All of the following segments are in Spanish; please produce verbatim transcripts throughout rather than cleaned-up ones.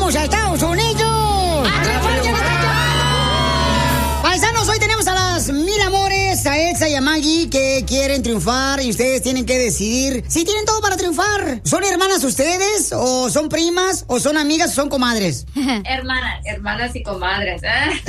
vamos a Estados Unidos. Paisanos, hoy tenemos a las mil amores, a Elsa y a Maggie, que quieren triunfar y ustedes tienen que decidir si tienen todo para triunfar. ¿Son hermanas ustedes? ¿O son primas? ¿O son amigas? ¿O son comadres? Hermanas, hermanas y comadres.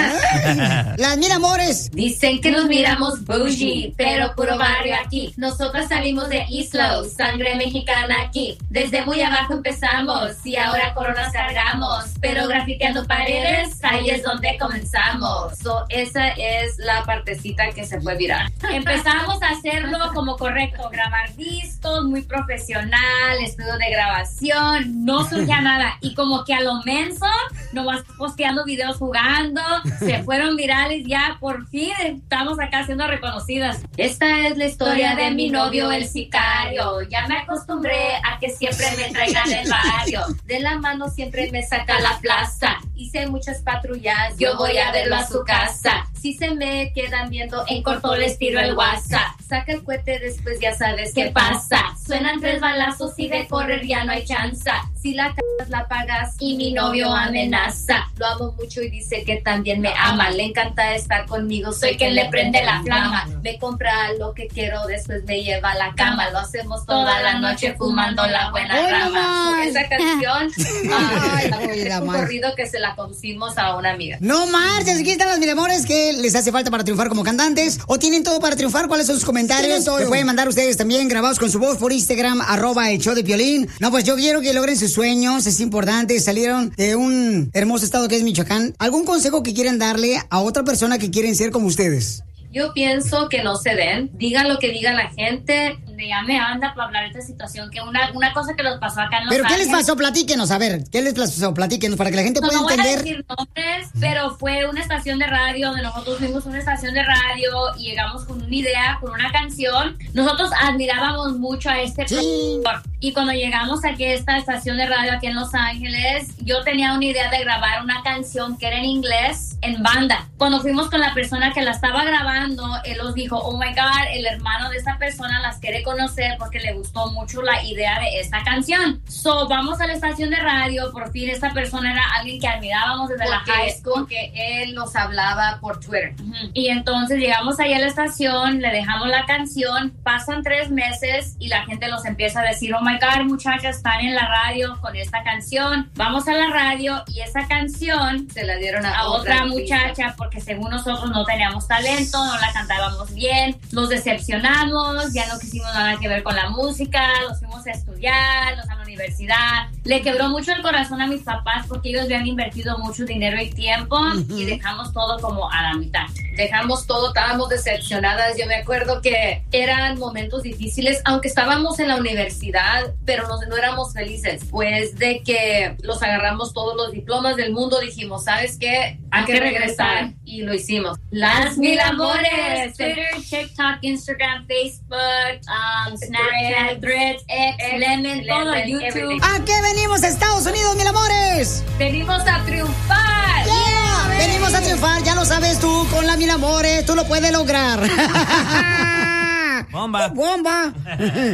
Las mil amores. Dicen que nos miramos bougie, pero puro barrio aquí. Nosotras salimos de Islo, sangre mexicana aquí. Desde muy abajo empezamos y ahora coronas cargamos. Pero grafiteando paredes, ahí es donde comenzamos. So, esa es la partecita que se fue viral. Empezamos a hacerlo como correcto, grabar discos, muy profesional, estudio de grabación, no surgía nada. Y como que a lo menso, nomás posteando videos jugando, se fueron virales, ya por fin estamos acá siendo reconocidas. Esta es la historia de mi novio, el sicario. Ya me acostumbré a que siempre me traigan del barrio. De la mano siempre me saca a la plaza. Hice muchas patrullas, yo voy a verlo a su casa. Si se me quedan viendo, en corto les tiro el WhatsApp. Saca el cohete, después ya sabes qué pasa. Suenan tres balazos y de correr ya no hay chance. Si la cagas, la pagas y mi novio amenaza. Lo amo mucho y dice que también me ama. Le encanta estar conmigo, soy quien le prende la flama. Me compra lo que quiero, después me lleva a la cama. Lo hacemos toda la noche fumando la buena rama. Esa canción, ay, es un corrido que se la pusimos a una amiga. No marches, aquí están las mil amores que les hace falta para triunfar como cantantes. ¿O tienen todo para triunfar? ¿Cuáles son sus comentarios? Que pueden mandar ustedes también grabados con su voz por Instagram, arroba el show de Piolín. No, pues yo quiero que logren sus sueños, es importante. Salieron de un hermoso estado que es Michoacán. ¿Algún consejo que quieran darle a otra persona que quieren ser como ustedes? Yo pienso que no se den, digan lo que diga la gente. Ya me anda para hablar de esta situación, que una, una cosa que nos pasó acá en Los ¿Pero qué Ángeles. les pasó? Platíquenos, a ver, ¿qué les pasó? Platíquenos para que la gente no, pueda no entender. No voy a decir nombres, pero fue una estación de radio donde nosotros fuimos a una estación de radio y llegamos con una idea, con una canción. Nosotros admirábamos mucho a este sí. productor. Y cuando llegamos aquí a esta estación de radio aquí en Los Ángeles, yo tenía una idea de grabar una canción que era en inglés, en banda. Cuando fuimos con la persona que la estaba grabando, él nos dijo, oh my God, el hermano de esta persona las quiere conocer porque le gustó mucho la idea de esta canción. So, vamos a la estación de radio, por fin esta persona era alguien que admirábamos desde porque, la high school. Porque él nos hablaba por Twitter. Uh-huh. Y entonces llegamos ahí a la estación, le dejamos la canción, pasan tres meses y la gente nos empieza a decir, oh my God, muchachas, están en la radio con esta canción. Vamos a la radio y esa canción se la dieron a, a otra, otra muchacha porque según nosotros no teníamos talento, no la cantábamos bien, nos decepcionamos, ya no quisimos nada que ver con la música, nos fuimos a estudiar, nos a la universidad. Le quebró mucho el corazón a mis papás porque ellos habían invertido mucho dinero y tiempo uh-huh. y dejamos todo como a la mitad. Dejamos todo, estábamos decepcionadas. Yo me acuerdo que eran momentos difíciles, aunque estábamos en la universidad, pero no, no éramos felices. Pues de que los agarramos todos los diplomas del mundo, dijimos, ¿sabes qué? Hay que regresar. Y lo hicimos. Las mil amores. Twitter, TikTok, Instagram, Facebook, um, Snapchat, Threads, X, Lemon, todo, YouTube. ¿A qué venimos a Estados Unidos, mil amores? Venimos a triunfar. Yeah, venimos a triunfar, ya lo sabes tú, con la mil amores, tú lo puedes lograr. Bomba. Bomba.